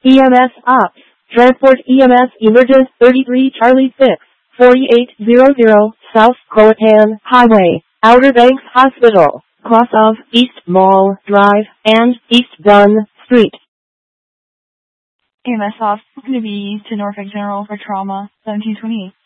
EMS Ops. Transport EMS Emergence 33 Charlie 6, 4800 South Croatan Highway, Outer Banks Hospital, cross of East Mall Drive and East Dunn Street. EMS Ops going to be to Norfolk General for trauma 1728.